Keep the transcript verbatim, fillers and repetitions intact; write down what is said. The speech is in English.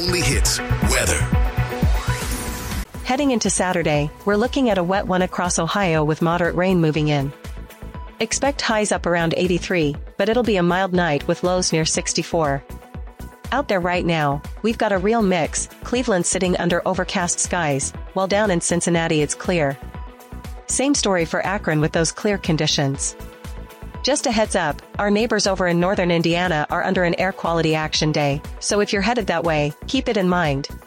only hits weather. Heading into Saturday, we're looking at a wet one across Ohio with moderate rain moving in. Expect highs up around eighty-three, but it'll be a mild night with lows near sixty-four. Out there right now, we've got a real mix, Cleveland sitting under overcast skies, while down in Cincinnati it's clear. Same story for Akron with those clear conditions. Just a heads up, our neighbors over in northern Indiana are under an air quality action day, so if you're headed that way, keep it in mind.